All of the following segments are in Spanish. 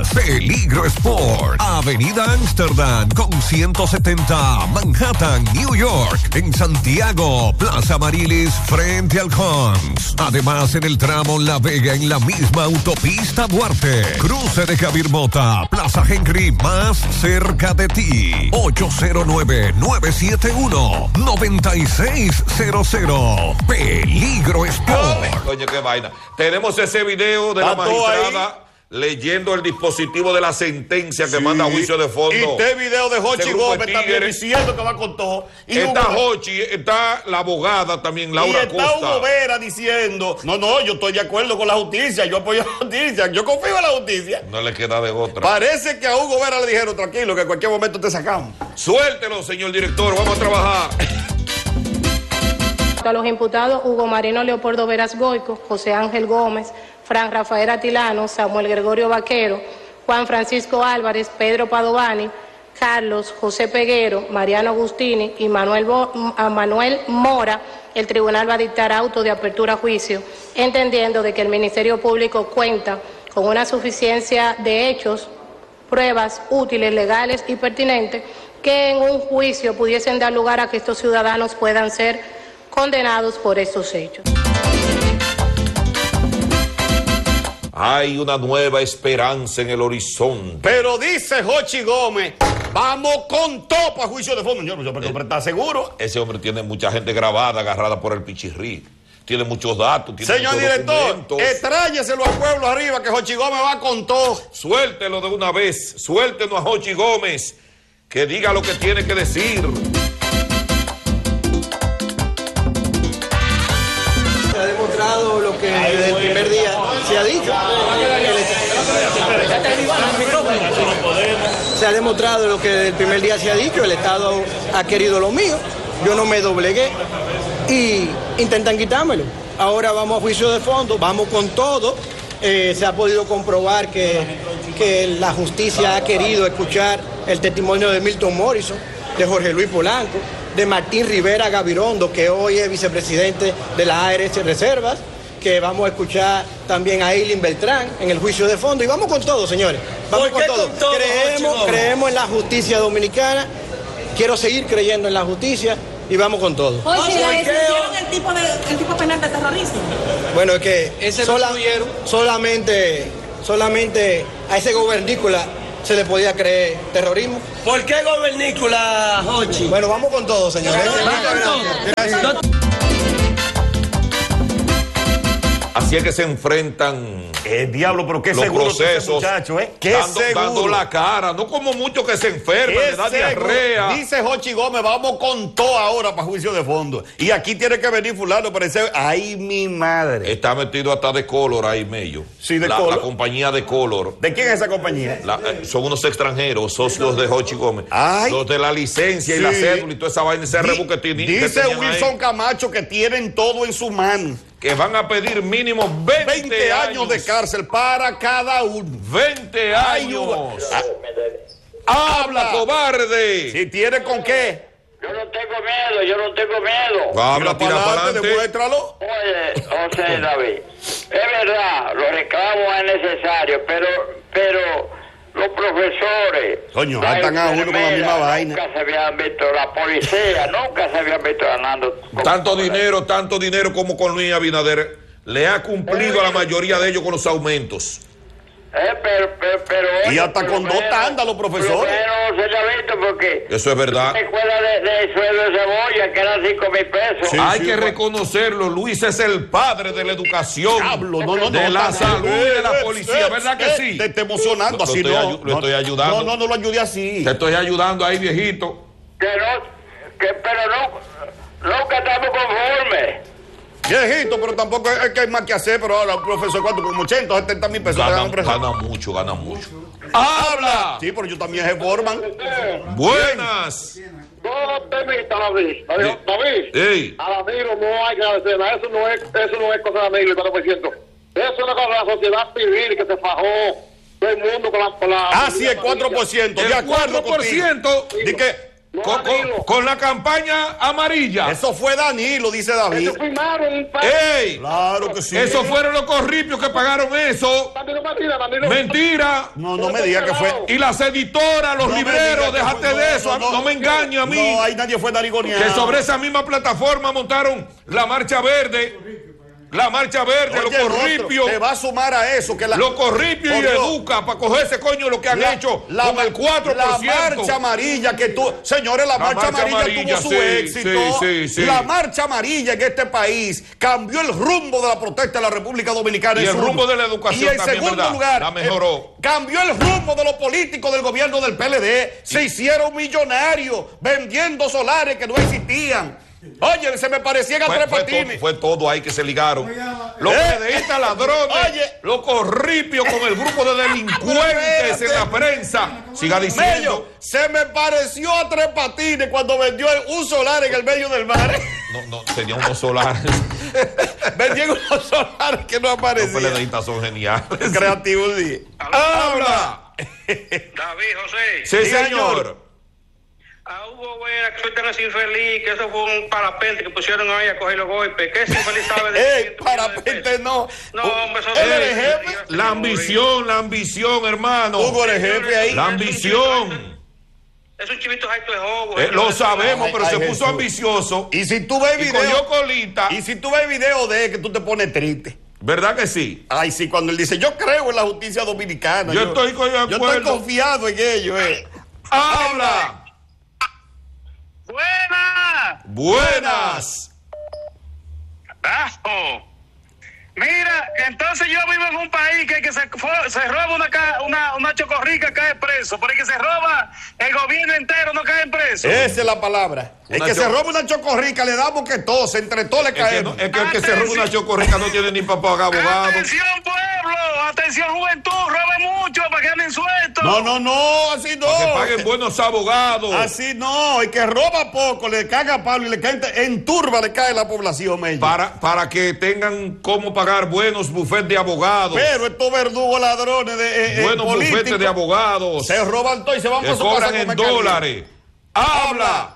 Peligro Sport, Avenida Amsterdam con 170, Manhattan, New York. En Santiago, Plaza Marilis frente al Hans. Además, en el tramo La Vega, en la misma autopista Duarte. Cruce de Javier Mota, Plaza Henry, más cerca de ti. 809-971-9600. Peligro Sport. Oye, qué vaina. Tenemos ese video de la magistrada leyendo el dispositivo de la sentencia que manda a juicio de fondo. Y este video de Jochi Gómez también diciendo que va con todo. Y está Jochi, está la abogada también, Laura Costa. Y está Hugo Vera diciendo, no, yo estoy de acuerdo con la justicia, yo apoyo la justicia, yo confío en la justicia. No le queda de otra. Parece que a Hugo Vera le dijeron, tranquilo, que en cualquier momento te sacamos. Suéltelo, señor director, vamos a trabajar. A los imputados Hugo Marino Leopoldo Veras Goico, José Ángel Gómez, Fran Rafael Atilano, Samuel Gregorio Vaquero, Juan Francisco Álvarez, Pedro Padovani, Carlos José Peguero, Mariano Agustini y Manuel Mora, el tribunal va a dictar auto de apertura a juicio, entendiendo de que el Ministerio Público cuenta con una suficiencia de hechos, pruebas útiles, legales y pertinentes que en un juicio pudiesen dar lugar a que estos ciudadanos puedan ser condenados por estos hechos. Hay una nueva esperanza en el horizonte. Pero dice Jochi Gómez, vamos con todo para juicio de fondo. Pero ¿está seguro? Ese hombre tiene mucha gente grabada, agarrada por el pichirrí. Tiene muchos datos. Tiene Señor muchos director, documentos. extráñeselo al pueblo arriba que Jochi Gómez va con todo. Suéltelo de una vez. Suéltenos a Jochi Gómez. Que diga lo que tiene que decir. Se ha demostrado lo que desde el primer día se ha dicho. Se ha demostrado lo que desde el primer día se ha dicho. El Estado ha querido lo mío. Yo no me doblegué y intentan quitármelo. Ahora vamos a juicio de fondo, vamos con todo. Se ha podido comprobar que la justicia ha querido escuchar el testimonio de Milton Morrison, de Jorge Luis Polanco, de Martín Rivera Gavirondo, que hoy es vicepresidente de la ARS Reservas, que vamos a escuchar también a Eileen Beltrán en el juicio de fondo. Y vamos con todo, señores. Vamos con todo. Creemos en la justicia dominicana. Quiero seguir creyendo en la justicia y vamos con todo. Oye, ¿la decidieron el tipo penal de terrorismo? Bueno, es que solamente a ese gobernícola se le podía creer terrorismo. ¿Por qué gobernícola, Jochi? Bueno, vamos con todo, señores. Gracias. Así es que se enfrentan diablo, pero qué los seguro procesos, muchacho, qué dando la cara, no como muchos que se enferman, le da diarrea. Dice Jochi Gómez, vamos con todo ahora para juicio de fondo. Y aquí tiene que venir fulano, parece, ay mi madre. Está metido hasta de Color ahí, Mello. Sí, de la compañía de Color. ¿De quién es esa compañía? Son unos extranjeros, socios de Jochi Gómez. Ay. Los de la licencia y la cédula y toda esa vaina, ese rebuquetín. Dice Wilson Camacho que tienen todo en su mano. Que van a pedir mínimo 20 años de cárcel para cada uno. 20 años. ¡Habla, cobarde! Si tiene con qué. Yo no tengo miedo. Habla, tira para adelante. Demuéstralo. Oye, José David, es verdad, los reclamos es necesario, pero los profesores, coño, atan a uno con la misma vaina. Nunca se habían visto, la policía nunca se habían visto ganando. Tanto dinero como con Luis Abinader le ha cumplido a la mayoría de ellos con los aumentos. Y hasta con 2 tandas los profesores. Pero se ha visto porque eso es verdad. La escuela de sueldo de cebolla que eran 5,000 pesos. Sí, hay que reconocerlo. Luis es el padre de la educación, de la salud y de la policía, ¿verdad que sí? Te está emocionando así, lo estoy ayudando. No lo ayude así. Te estoy ayudando ahí, viejito. Pero nunca estamos conformes. Viejito, pero tampoco es que hay más que hacer. Pero ahora, profesor, ¿cuánto? Como 80, 70,000 pesos. Gana mucho. ¡Habla! Sí, pero yo también se forman. Buenas. No permita, David. Ey. A David no hay que agradecer. Eso no es cosa de David, el 4%. Eso es una cosa de la sociedad civil que se fajó todo el mundo con la sí, el 4%. De acuerdo contigo. ¿De qué? Con la campaña amarilla. Eso fue Danilo, dice David. Eso firmaron. ¡Ey! Claro que sí. Esos fueron los corripios que pagaron eso. Mentira. No me diga que fue. Y las editoras, los libreros, déjate de eso. No me engañe a mí. No, ahí nadie fue narigoneado. Que sobre esa misma plataforma montaron la Marcha Verde. La Marcha Verde, oye, los corripios. Te va a sumar a eso. Que los corripios y Educa para cogerse coño lo que han hecho con el 4%. La Marcha Amarilla que tú. Señores, la Marcha Amarilla tuvo su éxito. Sí. La Marcha Amarilla en este país cambió el rumbo de la protesta de la República Dominicana. Y el rumbo de la educación. Y en también, segundo ¿verdad? lugar, la mejoró. Cambió el rumbo de los políticos del gobierno del PLD. Se hicieron millonarios vendiendo solares que no existían. Oye, se me parecían a Tres Patines. Fue todo ahí que se ligaron. Los PDistas ladrones, los corripios con el grupo de delincuentes en la prensa. Siga diciendo. Mello, se me pareció a Tres Patines cuando vendió un solar en el medio del mar. No, tenía unos solares. Vendían unos solares que no aparecían. Los PDistas son geniales. Creativos, sí. ¡Habla! David José. Sí, señor. Hugo Vera, que soy tan infeliz, que eso fue un parapente que pusieron ahí a coger los golpes. ¿Qué ese infeliz sabe de parapente no. No, hombre, eso es la ambición, hermano. Hugo el jefe ahí. La ambición. Es un chivito jaito de jobo. Lo sabemos, pero se puso ambicioso. Y si tú ves video. Cogió colita. Y si tú ves video de él, que tú te pones triste. ¿Verdad que sí? Ay, sí, cuando él dice, yo creo en la justicia dominicana. Yo estoy confiado en ello, ¡Habla! Buenas. Carajo. Mira, entonces yo vivo en un país que se roba una chocorrica, cae preso. Pero el que se roba el gobierno entero no cae preso. Esa es la palabra. El que se roba una chocorrica le damos que todos, entre todos le caemos. Es que el que se roba una chocorrica no tiene ni para pagar abogado. Atención, pueblo, atención, juventud, roben mucho para que anden sueltos. No, así no. Para que paguen buenos abogados. Así no, el que roba poco, le caga palo y le cae en turba, le cae la población. Para que tengan cómo pagar buenos bufetes de abogados. Pero estos verdugos ladrones de buenos bufetes de abogados. Se roban todo y se van por su casa. Cobran en dólares. ¡Habla!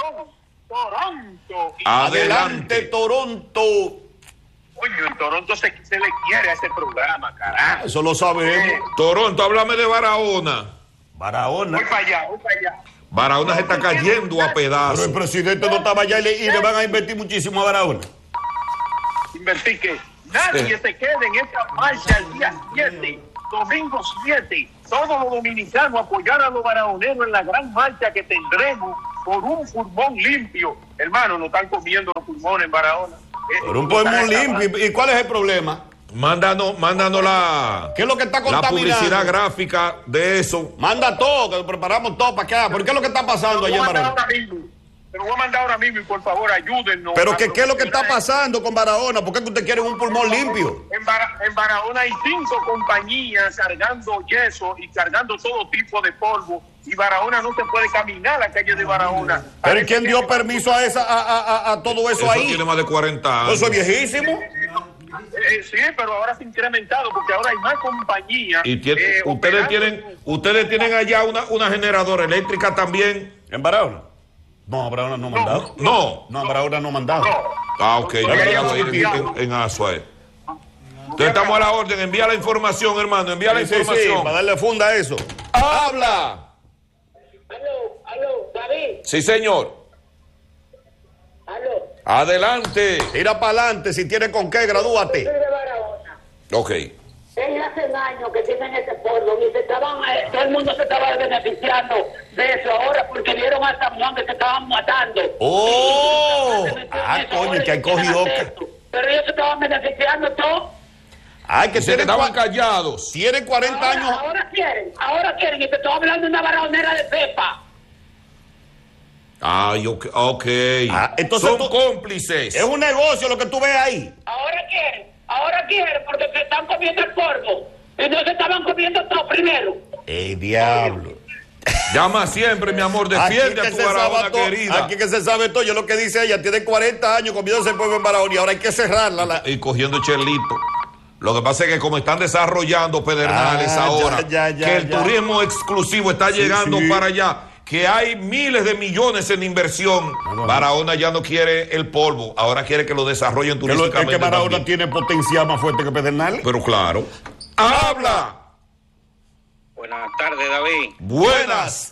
Toronto. Adelante, Toronto. Coño, en Toronto se le quiere a ese programa, carajo. Eso lo sabemos. Toronto, háblame de Barahona. Barahona. Voy para allá. Barahona se está cayendo a pedazos. Pero el presidente no estaba allá y le van a invertir muchísimo a Barahona. ¿Invertir qué? Nadie se quede en esta marcha el día 7, domingo 7. Todos los dominicanos apoyar a los barahoneros en la gran marcha que tendremos por un pulmón limpio. Hermano, no están comiendo los pulmones en Barahona. Por un pulmón limpio. ¿Y cuál es el problema? Mándanos ¿Qué es lo que está contaminando? La publicidad gráfica de eso. Manda todo, que lo preparamos todo para acá. ¿Pero qué es lo que está pasando allá en Barahona? Te lo voy a mandar ahora mismo y por favor ayúdennos. ¿Pero qué es lo que está pasando con Barahona? ¿Por qué usted quiere un pulmón limpio? En Barahona hay 5 compañías cargando yeso y cargando todo tipo de polvo. Y Barahona no se puede caminar a la calle de Barahona. ¿Pero quién dio permiso a todo eso ahí? Eso tiene más de 40 años. ¿Eso es viejísimo? Sí, pero ahora se ha incrementado porque ahora hay más compañías. Y ustedes tienen allá una generadora eléctrica también. ¿En Barahona? No, Barahona no ha mandado. No, Barahona no ha mandado. Ok, en Asua. Entonces estamos a la orden. Envía la información, hermano. Envía la información. Sí, para darle funda a eso. ¡Habla! Aló, David. Sí, señor. Aló. Adelante. Tira para adelante. Si tiene con qué, gradúate. Ok. Ellos hace años que tienen ese polvo y todo el mundo se estaba beneficiando de eso ahora porque vieron a San Juan que se estaban matando. ¡Oh! Coño, que hay cogido. Pero ellos se estaban beneficiando todo. Ay, que se estaban callados. Tienen 40 años. Ahora quieren. Y te estoy hablando de una barahonera de cepa. Ay, ok. Entonces son cómplices. Es un negocio lo que tú ves ahí. Ahora quieren porque se están comiendo el polvo. Entonces estaban comiendo todo primero. Diablo. Llama siempre, mi amor, defiende a tu Barahona querida. Aquí que se sabe todo, yo lo que dice ella, tiene 40 años comiéndose el polvo en Barahona y ahora hay que cerrarla. Y cogiendo chelito. Lo que pasa es que como están desarrollando Pedernales ahora, que el turismo exclusivo está llegando para allá, que hay miles de millones en inversión. Barahona ya no quiere el polvo, ahora quiere que lo desarrollen turísticamente. Es que Barahona tiene potencial más fuerte que Pedernales. Pero claro. ¡Habla! Buenas tardes, David. Buenas.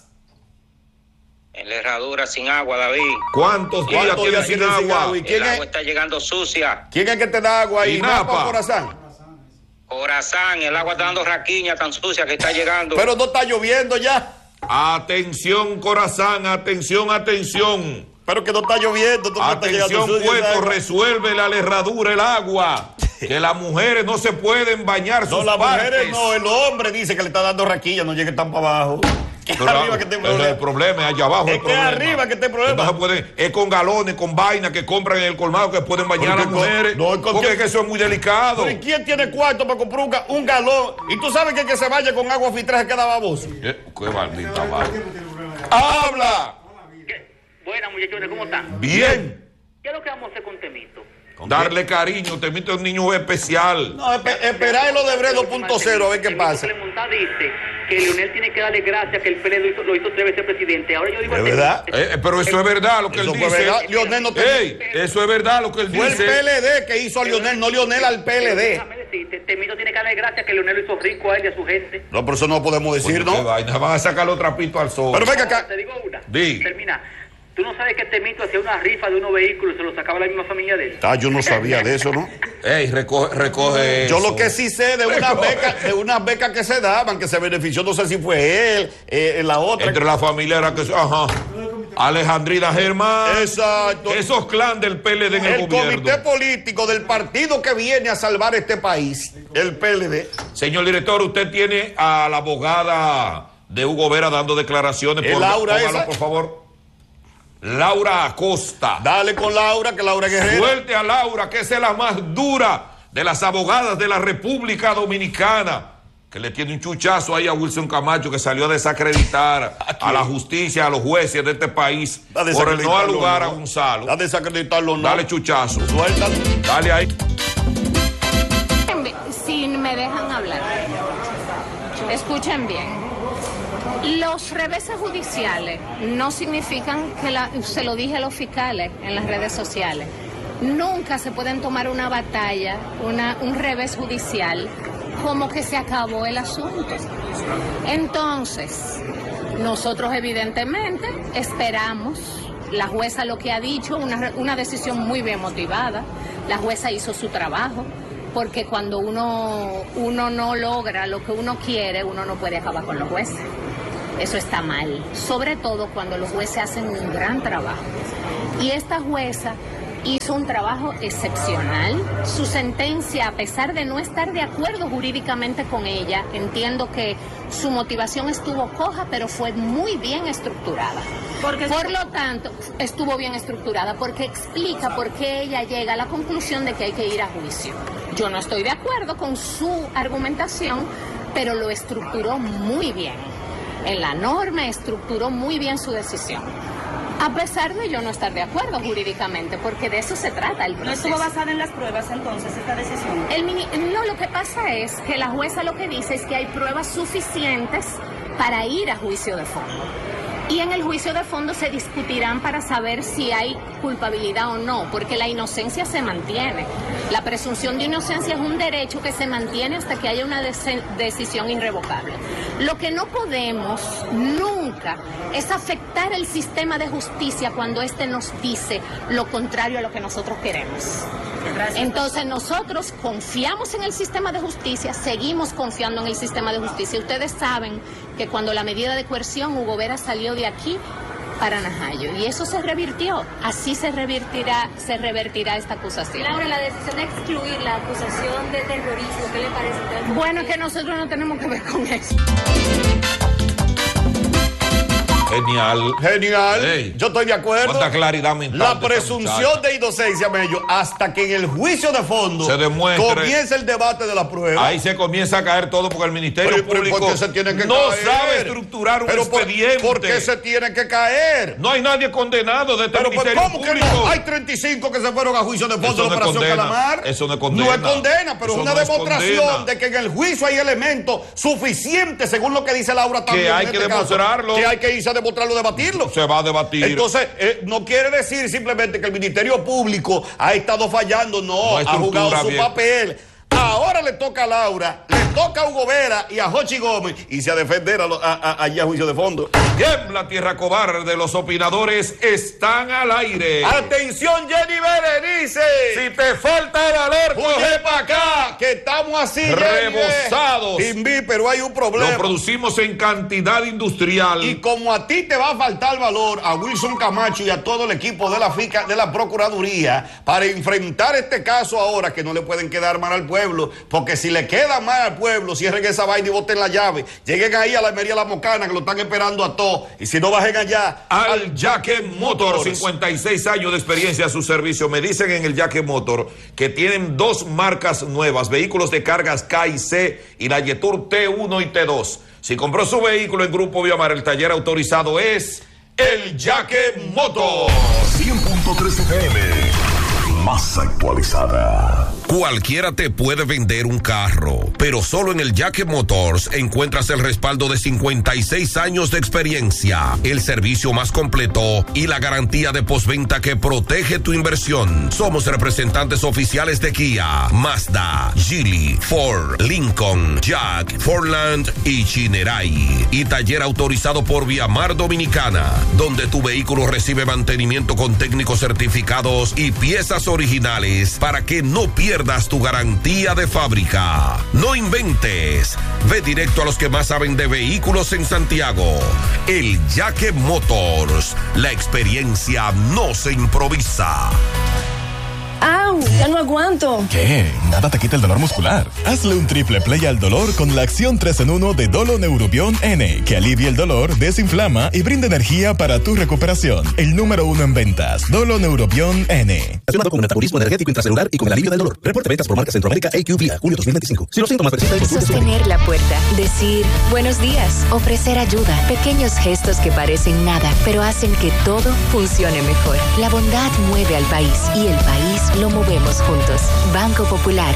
En la herradura sin agua, David. ¿Cuántos días tiene sin agua? ¿Y quién El agua está llegando sucia. ¿Quién es que te da agua ahí? Napa. Corazán. Corazán, el agua está dando raquiña tan sucia que está llegando. Pero no está lloviendo ya. Atención, Corazán, atención, atención. Pero que no está lloviendo. Atención, Puerto, resuelve la herradura el agua. Que las mujeres no se pueden bañar sus las partes. Mujeres no, el hombre dice que le está dando raquilla, no llegue tan para abajo. Pero arriba que te problema. El problema es allá abajo. Es que arriba que te problema. No se pueden, es con galones, con vainas que compran en el colmado que pueden bañar a las mujeres. Porque es que eso es muy delicado. Pero ¿y quién tiene cuarto para comprar un galón? Y tú sabes que se vaya con agua filtrada se queda baboso. Qué maldita madre. ¡Habla! Buenas, muchachones, ¿cómo están? Bien. ¿Qué es lo que vamos a hacer con Temito? Darle cariño, Temito es un niño especial. No, esperar lo de Bre 2.0 a ver qué pasa. Dice que Leonel tiene que darle gracias que el PLD lo hizo 3 veces presidente. Ahora yo digo ¿Es verdad? Pero eso es verdad lo que él dice. Verdad. Leonel no eso es verdad lo que él dice. Fue el PLD que hizo a Leonel, no Leonel al PLD. Déjame decirte, Temito tiene que darle gracias que Leonel lo hizo rico a él y a su gente. No, pero eso no podemos decir, ¿no? Vaina, van a sacar los trapitos al sol. Pero venga acá. Te digo una. Termina. ¿Tú no sabes que Temito hacía una rifa de unos vehículos y se los sacaba la misma familia de él? Yo no sabía de eso, ¿no? Recoge eso. Yo lo que sí sé de unas becas que se daban, que se benefició, no sé si fue él, la otra. Entre la familia era que... Ajá. Alejandrina Germán. Exacto. Esos clan del PLD en el gobierno. El comité político del partido que viene a salvar este país, el PLD. Señor director, usted tiene a la abogada de Hugo Vera dando declaraciones. Laura esa. Por favor. Laura Acosta. Dale con Laura, que Laura Guerrero. Suelte a Laura, que es la más dura de las abogadas de la República Dominicana, que le tiene un chuchazo ahí a Wilson Camacho, que salió a desacreditar a la justicia, a los jueces de este país, por el no al lugar a Gonzalo. A desacreditarlo, no. Dale chuchazo. Suéltalo. Dale ahí. Si me dejan hablar, escuchen bien. Los reveses judiciales no significan que se lo dije a los fiscales en las redes sociales. Nunca se pueden tomar una batalla, un revés judicial, como que se acabó el asunto. Entonces, nosotros evidentemente esperamos. La jueza lo que ha dicho, una decisión muy bien motivada. La jueza hizo su trabajo. Porque cuando uno no logra lo que uno quiere, uno no puede acabar con los jueces. Eso está mal, sobre todo cuando los jueces hacen un gran trabajo. Y esta jueza hizo un trabajo excepcional. Su sentencia, a pesar de no estar de acuerdo jurídicamente con ella, entiendo que su motivación estuvo coja, pero fue muy bien estructurada. Por lo tanto, estuvo bien estructurada porque explica por qué ella llega a la conclusión de que hay que ir a juicio. Yo no estoy de acuerdo con su argumentación, pero lo estructuró muy bien. En la norma estructuró muy bien su decisión. A pesar de yo no estar de acuerdo jurídicamente, porque de eso se trata el proceso. ¿No estuvo basada en las pruebas entonces esta decisión? No, lo que pasa es que la jueza lo que dice es que hay pruebas suficientes para ir a juicio de fondo. Y en el juicio de fondo se discutirán para saber si hay culpabilidad o no, porque la inocencia se mantiene. La presunción de inocencia es un derecho que se mantiene hasta que haya una decisión irrevocable. Lo que no podemos nunca es afectar el sistema de justicia cuando éste nos dice lo contrario a lo que nosotros queremos. Gracias. Entonces nosotros confiamos en el sistema de justicia, seguimos confiando en el sistema de justicia. Ustedes saben que cuando la medida de coerción, Hugo Vera salió de aquí para Najayo y eso se revirtió. Así se revertirá esta acusación. Laura, la decisión de excluir la acusación de terrorismo, ¿qué le parece? Bueno, que nosotros no tenemos que ver con eso. Genial. Hey. Yo estoy de acuerdo. Cuánta claridad mental. La presunción de inocencia, Mello, hasta que en el juicio de fondo se demuestre, comienza el debate de la prueba. Ahí se comienza a caer todo porque el Ministerio Público ¿por qué se tiene que no caer? sabe estructurar un expediente. ¿Por qué se tiene que caer? No hay nadie condenado de este Ministerio ¿cómo Público? Que no? Hay 35 que se fueron a juicio de fondo de la Operación Calamar. Eso no es condena. No es condena, pero es una demostración de que en el juicio hay elementos suficientes, según lo que dice Laura también. Que hay que demostrarlo. Que hay que irse a demostrarlo, debatirlo. Se va a debatir. Entonces, no quiere decir simplemente que el Ministerio Público ha estado fallando, no ha jugado su papel. Ahora le toca a Laura, le toca a Hugo Vera y a Jochi Gómez irse a defender allá a juicio de fondo. Tiembla tierra cobarde, los opinadores están al aire. Atención, Jenny Berenice. Si te falta valer, coge para acá, que estamos así, rebosados. Pero hay un problema. Lo producimos en cantidad industrial. Y como a ti te va a faltar valor, a Wilson Camacho y a todo el equipo de la FICA, de la Procuraduría, para enfrentar este caso ahora, que no le pueden quedar mal al pueblo, porque si le queda mal al pueblo, cierren esa vaina y boten la llave. Lleguen ahí a la Almería La Mocana, que lo están esperando a todos. Y si no, bajen allá al Yaque Motor. 56 años de experiencia a su servicio. Me dicen en el Yaque Motor que tienen 2 marcas nuevas, vehículos de cargas K y C y la Yetur T1 y T2. Si compró su vehículo en Grupo Viamar, el taller autorizado es el Yaque Motor. 100.3 FM. Más actualizada. Cualquiera te puede vender un carro, pero solo en el Yaque Motors encuentras el respaldo de 56 años de experiencia, el servicio más completo y la garantía de postventa que protege tu inversión. Somos representantes oficiales de Kia, Mazda, Geely, Ford, Lincoln, Jack, Fordland y Chinerai. Y taller autorizado por Viamar Dominicana, donde tu vehículo recibe mantenimiento con técnicos certificados y piezas originales para que no pierdas tu garantía de fábrica. No inventes. Ve directo a los que más saben de vehículos en Santiago. El Yaque Motors. La experiencia no se improvisa. ¡Au! Ya no aguanto. ¿Qué? Nada te quita el dolor muscular. Hazle un triple play al dolor con la acción 3 en 1 de Dolo Neurobion N, que alivia el dolor, desinflama y brinda energía para tu recuperación. El número 1 en ventas. Dolo Neurobion N. Relacionado con el metabolismo energético intracelular y con el alivio del dolor. Reporte ventas por marca Centroamérica AQ Vía, julio 2025. Si los síntomas persisten, sostener la puerta, decir buenos días, ofrecer ayuda. Pequeños gestos que parecen nada, pero hacen que todo funcione mejor. La bondad mueve al país y el país lo movemos juntos. Banco Popular,